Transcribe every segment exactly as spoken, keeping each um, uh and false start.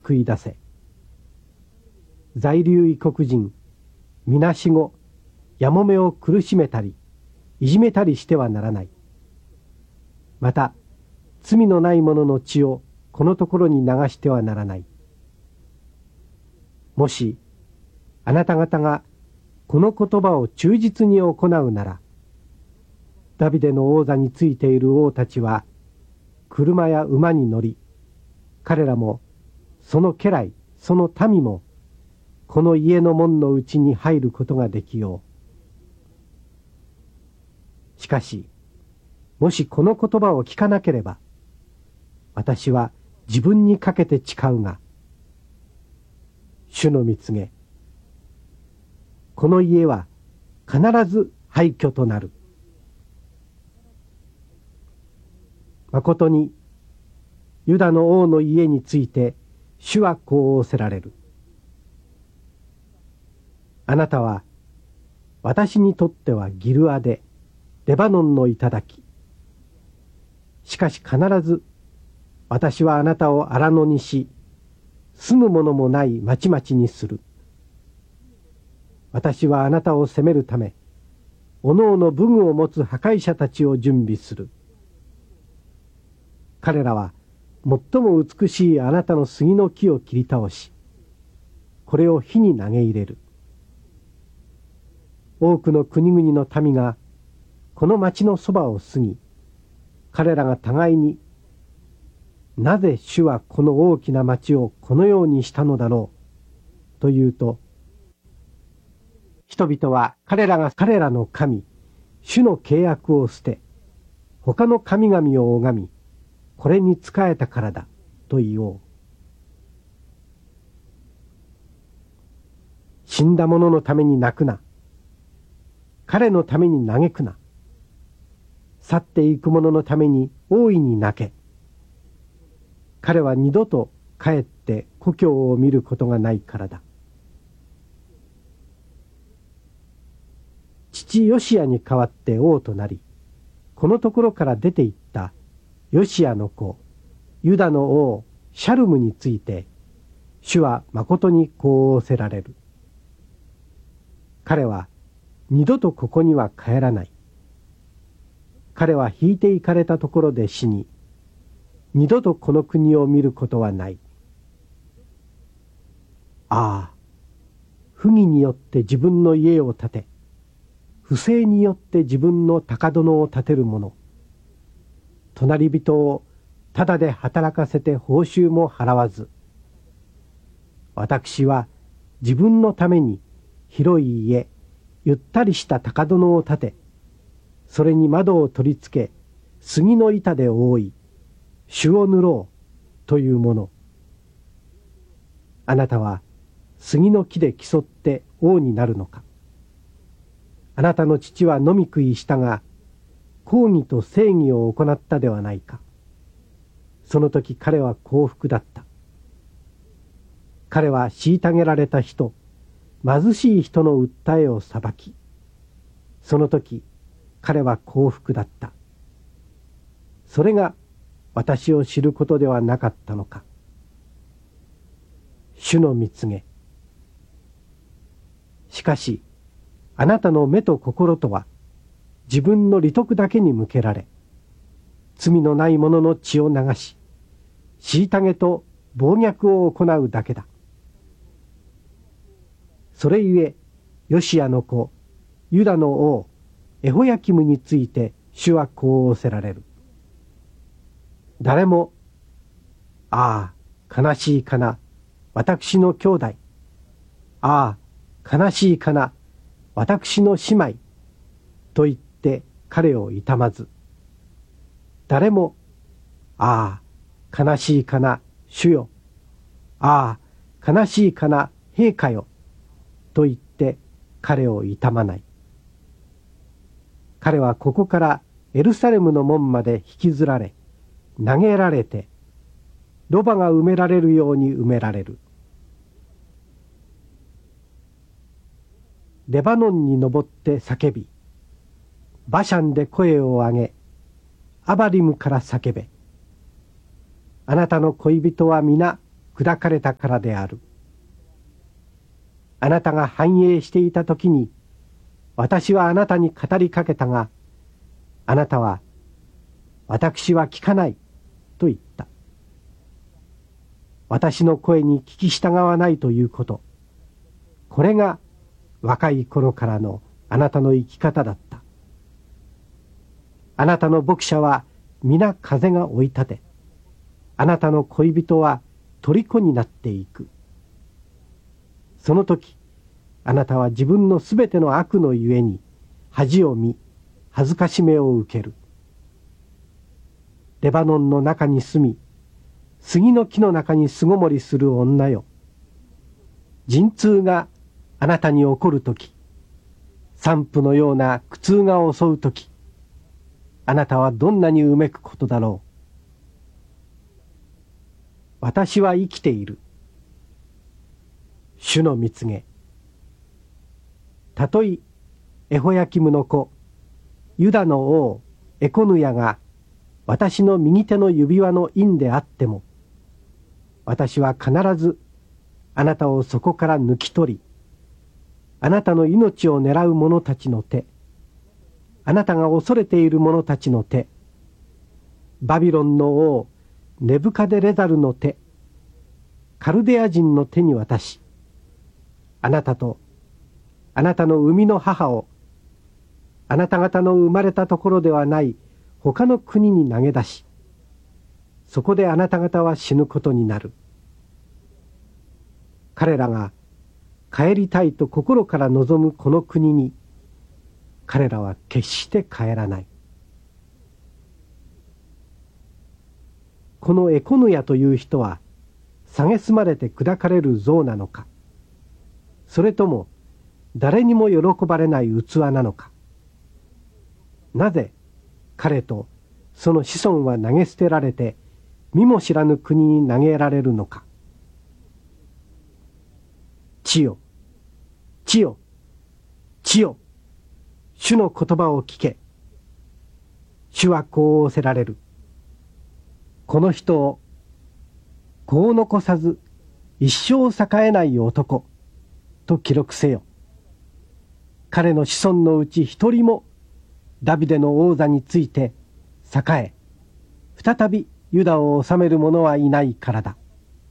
救い出せ。在留異国人、みなしご、やもめを苦しめたり、いじめたりしてはならない。また、罪のない者の血をこのところに流してはならない。もし、あなた方がこの言葉を忠実に行うなら、ダビデの王座についている王たちは、車や馬に乗り、彼らも、その家来、その民も、この家の門のうちに入ることができよう。しかし、もしこの言葉を聞かなければ、私は自分にかけて誓うが、主の蜜げ、この家は必ず廃墟となる。まことに、ユダの王の家について、主はこう仰せられる。あなたは、私にとってはギルアで、レバノンの頂。しかし必ず、私はあなたを荒野にし、住むものもない町々にする。私はあなたを責めるため、おのおの武具を持つ破壊者たちを準備する。彼らは最も美しいあなたの杉の木を切り倒し、これを火に投げ入れる。多くの国々の民がこの町のそばを過ぎ、彼らが互いに、なぜ主はこの大きな町をこのようにしたのだろうというと、人々は彼らが彼らの神、主の契約を捨て、他の神々を拝み、これに仕えたからだと言おう。死んだ者のために泣くな。彼のために嘆くな。去っていく者のために大いに泣け。彼は二度と帰って故郷を見ることがないからだ。父ヨシアに代わって王となり、このところから出て行ったヨシアの子、ユダの王シャルムについて、主はまことにこう仰せられる。彼は二度とここには帰らない。彼は引いて行かれたところで死に、二度とこの国を見ることはない。ああ、不義によって自分の家を建て、不正によって自分の高殿を建てる者、隣人をただで働かせて報酬も払わず、私は自分のために広い家、ゆったりした高殿を建て、それに窓を取り付け、杉の板で覆い、朱を塗ろうというもの。あなたは杉の木で競って王になるのか。あなたの父は飲み食いしたが、公義と正義を行ったではないか。その時彼は幸福だった。彼は虐げられた人、貧しい人の訴えを裁き、その時彼は幸福だった。それが私を知ることではなかったのか。主の蜜げ。しかしあなたの目と心とは自分の利得だけに向けられ、罪のない者の血を流し、虐げと暴虐を行うだけだ。それゆえヨシアの子ユダの王エホヤキムについて主はこう仰せられる。誰も、ああ悲しいかな私の兄弟、ああ悲しいかな私の姉妹と言って彼を悼まず、誰も、ああ悲しいかな主よ、ああ悲しいかな陛下よと言って彼を悼まない。彼はここからエルサレムの門まで引きずられ、投げられて、ロバが埋められるように埋められる。レバノンに登って叫び、バシャンで声を上げ、アバリムから叫べ。あなたの恋人は皆砕かれたからである。あなたが繁栄していた時に、私はあなたに語りかけたが、あなたは、私は聞かない、と言った。私の声に聞き従わないということ。これが若い頃からのあなたの生き方だった。あなたの牧者は皆風が追い立て、あなたの恋人は虜になっていく。その時、あなたは自分のすべての悪のゆえに恥を見、恥ずかしめを受ける。レバノンの中に住み、杉の木の中に巣ごもりする女よ。陣痛があなたに起こるとき、散布のような苦痛が襲うとき、あなたはどんなにうめくことだろう。私は生きている。主の蜜げ。たとえエホヤキムの子、ユダの王エコヌヤが私の右手の指輪の印であっても、私は必ずあなたをそこから抜き取り、あなたの命を狙う者たちの手、あなたが恐れている者たちの手、バビロンの王ネブカデレザルの手、カルデア人の手に渡し、あなたとあなたの生みの母をあなた方の生まれたところではない他の国に投げ出し、そこであなた方は死ぬことになる。彼らが帰りたいと心から望むこの国に、彼らは決して帰らない。このエコヌヤという人は、蔑まれて砕かれる像なのか、それとも誰にも喜ばれない器なのか。なぜ彼とその子孫は投げ捨てられて、見も知らぬ国に投げられるのか。地よ、地よ、地よ、主の言葉を聞け。主はこう仰せられる。この人を子を残さず一生栄えない男と記録せよ。彼の子孫のうち一人もダビデの王座について栄え、再びユダを治める者はいないからだ。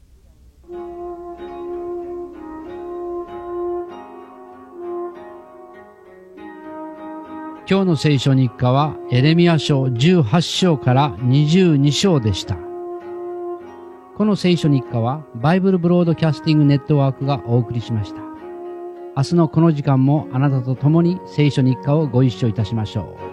今日の聖書日課はエレミヤ書じゅうはち章からにじゅうに章でした。この聖書日課はバイブルブロードキャスティングネットワークがお送りしました。明日のこの時間もあなたと共に聖書日課をご一緒いたしましょう。